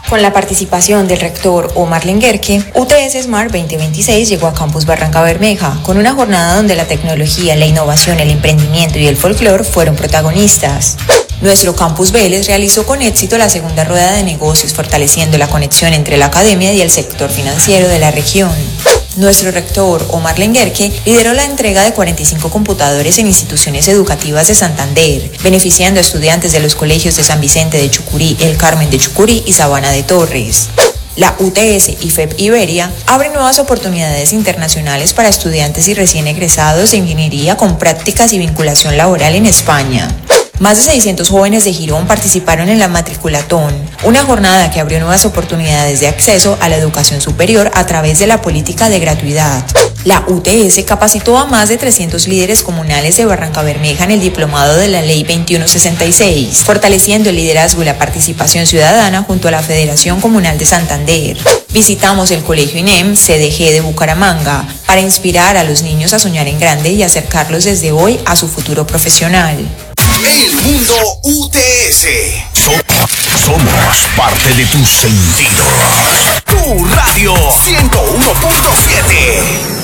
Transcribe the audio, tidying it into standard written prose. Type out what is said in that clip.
Con la participación del rector Omar Lenguerque, UTS Smart 2026 llegó a Campus Barranca Bermeja, con una jornada donde la tecnología, la innovación, el emprendimiento y el folclore fueron protagonistas. Nuestro Campus Vélez realizó con éxito la segunda rueda de negocios, fortaleciendo la conexión entre la academia y el sector financiero de la región. Nuestro rector, Omar Lenguerque, lideró la entrega de 45 computadores en instituciones educativas de Santander, beneficiando a estudiantes de los colegios de San Vicente de Chucurí, El Carmen de Chucurí y Sabana de Torres. La UTS y FEP Iberia abre nuevas oportunidades internacionales para estudiantes y recién egresados de ingeniería con prácticas y vinculación laboral en España. Más de 600 jóvenes de Girón participaron en la Matriculatón, una jornada que abrió nuevas oportunidades de acceso a la educación superior a través de la política de gratuidad. La UTS capacitó a más de 300 líderes comunales de Barranca Bermeja en el diplomado de la Ley 2166, fortaleciendo el liderazgo y la participación ciudadana junto a la Federación Comunal de Santander. Visitamos el Colegio INEM CDG de Bucaramanga para inspirar a los niños a soñar en grande y acercarlos desde hoy a su futuro profesional. El mundo UTS. Somos parte de tus sentidos. Tu radio 101.7.